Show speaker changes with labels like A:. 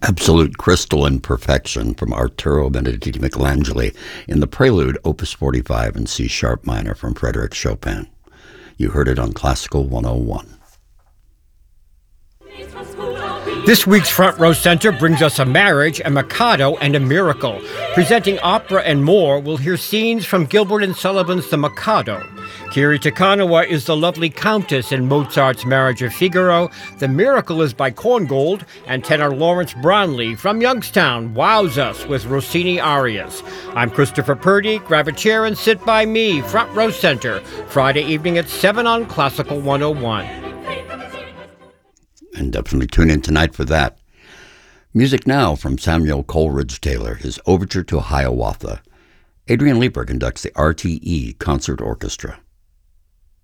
A: Absolute crystalline perfection from Arturo Benedetti Michelangeli in the Prelude, Opus 45 in C-sharp minor from Frédéric Chopin. You heard it on Classical 101.
B: This week's Front Row Center brings us a marriage, a Mikado, and a miracle. Presenting opera and more, we'll hear scenes from Gilbert and Sullivan's The Mikado. Kiri Takanawa is the lovely Countess in Mozart's Marriage of Figaro. The Miracle is by Korngold, and tenor Lawrence Brownlee from Youngstown wows us with Rossini arias. I'm Christopher Purdy. Grab a chair and sit by me. Front Row Center, Friday evening at 7 on Classical 101.
A: And definitely tune in tonight for that. Music now from Samuel Coleridge Taylor, his Overture to Hiawatha. Adrian Leeper conducts the RTE Concert Orchestra.